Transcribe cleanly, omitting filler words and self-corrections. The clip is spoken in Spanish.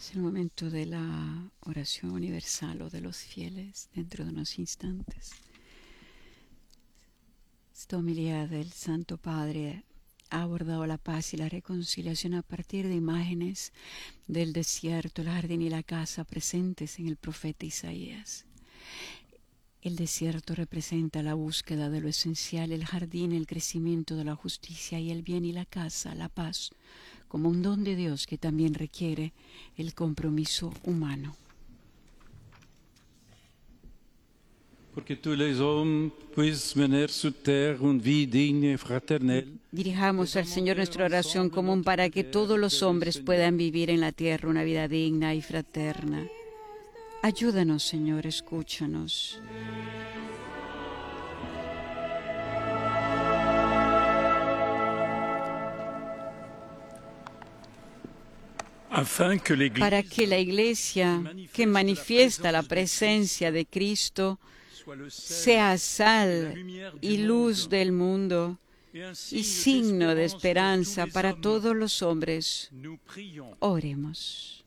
Es el momento de la oración universal o de los fieles dentro de unos instantes. Esta homilía del Santo Padre ha abordado la paz y la reconciliación a partir de imágenes del desierto, el jardín y la casa presentes en el profeta Isaías. El desierto representa la búsqueda de lo esencial, el jardín, el crecimiento de la justicia y el bien, y la casa, la paz, como un don de Dios que también requiere el compromiso humano. Pour que tous les hommes puissent mener sur terre une vie digne et fraternelle. Dirijamos al Señor nuestra oración común para que todos los hombres puedan vivir en la tierra una vida digna y fraterna. Ayúdanos, Señor, escúchanos. Para que la Iglesia, que manifiesta la presencia de Cristo, sea sal y luz del mundo y signo de esperanza para todos los hombres. Oremos.